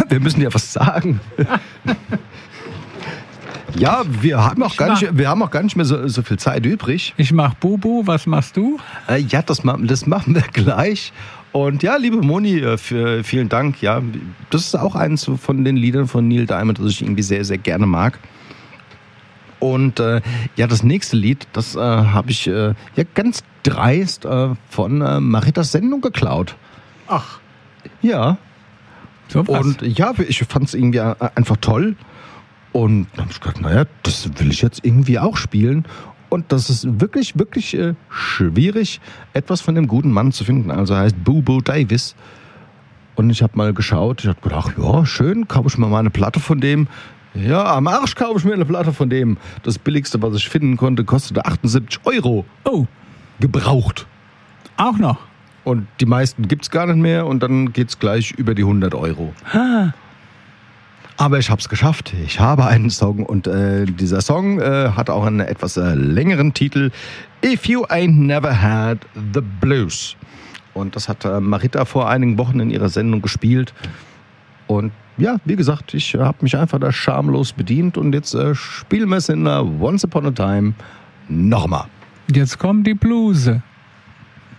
Wir müssen ja was sagen. Ja, wir haben auch gar nicht mehr so viel Zeit übrig. Ich mach Bubu, was machst du? Ja, das machen wir gleich. Und ja, liebe Moni, vielen Dank. Ja, das ist auch eines von den Liedern von Neil Diamond, das ich irgendwie sehr, sehr gerne mag. Und ja, das nächste Lied, das habe ich ja ganz dreist von Maritas Sendung geklaut. Ach. Ja. So was. Und ja, ich fand es irgendwie einfach toll. Und dann habe ich gedacht, naja, das will ich jetzt irgendwie auch spielen. Und das ist wirklich, wirklich schwierig, etwas von dem guten Mann zu finden. Also er heißt Bubu Davis. Und ich habe mal geschaut, ich habe gedacht, ja, schön, kaufe ich mir mal eine Platte von dem. Ja, am Arsch kaufe ich mir eine Platte von dem. Das billigste, was ich finden konnte, kostete 78 €. Oh. Gebraucht. Auch noch. Und die meisten gibt's gar nicht mehr und dann geht's gleich über die 100 €. Aber ich habe es geschafft. Ich habe einen Song und dieser Song hat auch einen etwas längeren Titel. If You Ain't Never Had the Blues. Und das hat Marita vor einigen Wochen in ihrer Sendung gespielt. Und ja, wie gesagt, ich habe mich einfach da schamlos bedient und jetzt spielen wir es in Once Upon a Time nochmal. Jetzt kommt die Bluse.